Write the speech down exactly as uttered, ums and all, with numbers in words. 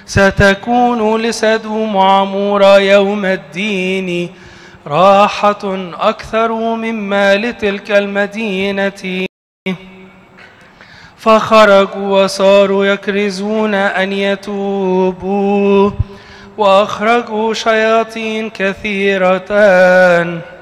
ستكون لسدوم وعمورة يوم الدين راحة أكثر مما لتلك المدينة. فخرجوا وصاروا يكرزون أن يتوبوا، وأخرجوا شياطين كثيرة